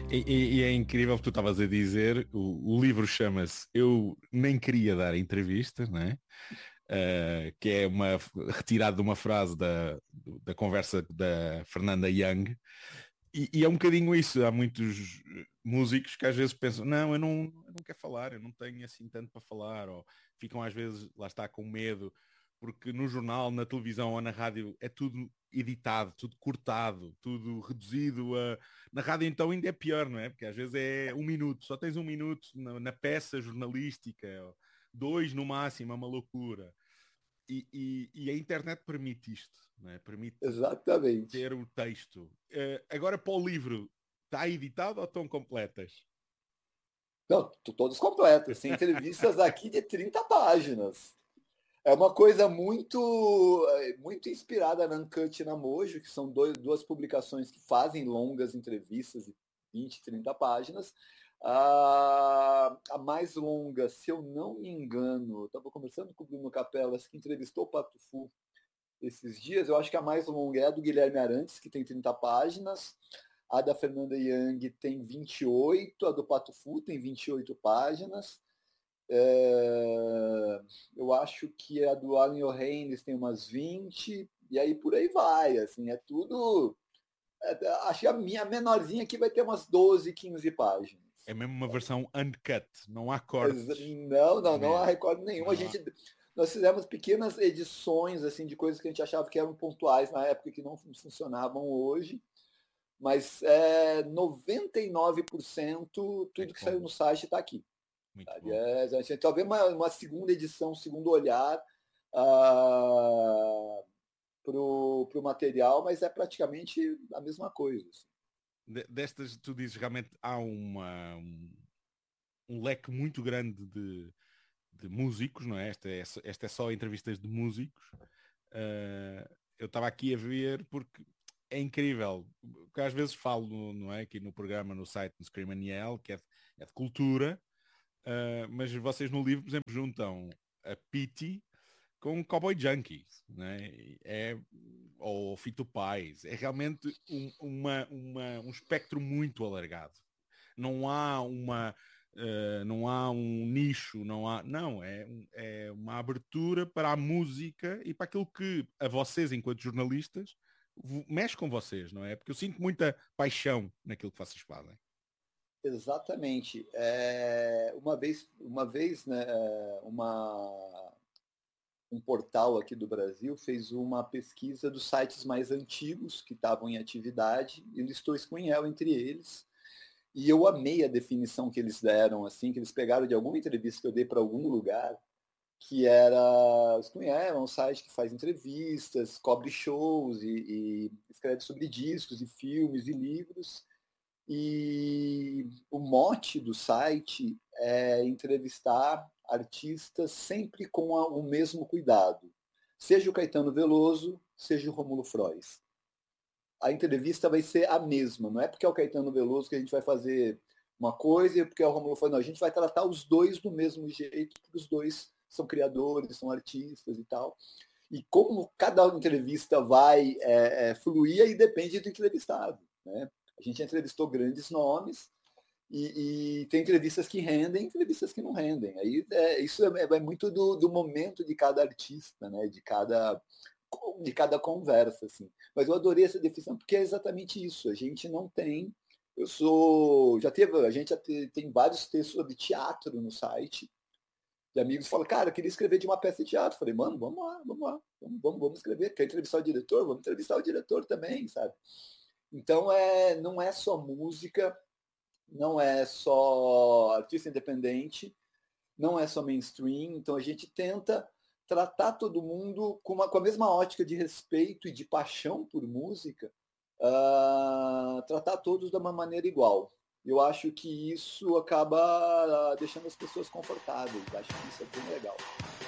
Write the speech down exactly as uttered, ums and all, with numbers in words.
E, e- e é incrível o que tu estavas a dizer. O, o livro chama-se Eu Nem Queria Dar Entrevistas, não é? Uh, que é uma retirada de uma frase da, da conversa da Fernanda Young. E, e é um bocadinho isso. Há muitos músicos que às vezes pensam, não, eu não, eu não quero falar, eu não tenho assim tanto para falar, ou ficam às vezes, lá está, com medo, porque no jornal, na televisão ou na rádio é tudo editado, tudo cortado, tudo reduzido a... Na rádio então ainda é pior, não é? Porque às vezes é um minuto, só tens um minuto na, na peça jornalística, dois no máximo, é uma loucura. E, e, e a internet permite isto, não é? Permite Exatamente. ter o texto. Uh, agora para o livro, está editado ou estão completas? Não, todos completos. Tem entrevistas aqui de trinta páginas. É uma coisa muito muito inspirada na Uncut e na Mojo, que são dois, duas publicações que fazem longas entrevistas de vinte, trinta páginas. A, a mais longa, se eu não me engano, eu estava conversando com o Bruno Capelas, que entrevistou o Pato Fu esses dias, eu acho que a mais longa é a do Guilherme Arantes, que tem trinta páginas. A da Fernanda Young tem vinte e oito, a do Pato Fu tem vinte e oito páginas. É, eu acho que a do Alan Johannes tem umas vinte, e aí por aí vai, assim, é tudo... É, acho que a minha menorzinha aqui vai ter umas doze, quinze páginas. É mesmo uma versão uncut, não há cortes Não, não, não há mesmo. recorde nenhum. A Não há... gente, nós fizemos pequenas edições assim de coisas que a gente achava que eram pontuais na época que não funcionavam hoje, mas é, noventa e nove por cento É tudo que saiu como. no site está aqui. Muito Sabe? bom. É, a gente talvez uma, uma segunda edição, um segundo olhar uh, para o material, mas é praticamente a mesma coisa. Assim. De, destas, tu dizes, realmente há uma, um, um leque muito grande de, de músicos, não é? Esta é, esta é só entrevistas de músicos. Uh, eu estava aqui a ver porque é incrível, porque às vezes falo, não é, aqui no programa, no site, no Scream and Yell, que é de, é de cultura, uh, mas vocês no livro, por exemplo, juntam a Pity com Cowboy Junkies, né? É, ou Fito Paz, é realmente um, uma, uma, um espectro muito alargado. Não há uma uh, não há um nicho, não há, não, é, é uma abertura para a música e para aquilo que a vocês, enquanto jornalistas, mexe com vocês, não é? Porque eu sinto muita paixão naquilo que vocês fazem. Exatamente. É, uma vez, uma vez, né, uma um portal aqui do Brasil fez uma pesquisa dos sites mais antigos que estavam em atividade e listou Screenel entre eles. E eu amei a definição que eles deram, assim, que eles pegaram de alguma entrevista que eu dei para algum lugar, que era Screenel é um site que faz entrevistas, cobre shows e, e escreve sobre discos e filmes e livros. E o mote do site é entrevistar artistas sempre com a, o mesmo cuidado. Seja o Caetano Veloso, seja o Rômulo Frois. A entrevista vai ser a mesma. Não é porque é o Caetano Veloso que a gente vai fazer uma coisa e porque é o Rômulo Frois. Não, a gente vai tratar os dois do mesmo jeito, porque os dois são criadores, são artistas e tal. E como cada entrevista vai é, é, fluir, aí depende do entrevistado. Né? A gente entrevistou grandes nomes e, e tem entrevistas que rendem, entrevistas que não rendem. Aí é, isso é, é muito do, do momento de cada artista, né? De cada de cada conversa, assim. Mas eu adorei essa definição porque é exatamente isso. A gente não tem. Eu sou. Já teve. A gente já tem vários textos sobre teatro no site. De amigos falam, cara, eu queria escrever de uma peça de teatro. Falei, mano, vamos lá, vamos lá, vamos, vamos, vamos escrever. Quer entrevistar o diretor? Vamos entrevistar o diretor também, sabe? Então é, não é só música, não é só artista independente, não é só mainstream. Então a gente tenta tratar todo mundo com, uma, com a mesma ótica de respeito e de paixão por música, uh, tratar todos de uma maneira igual. Eu acho que isso acaba deixando as pessoas confortáveis. Acho que isso é bem legal.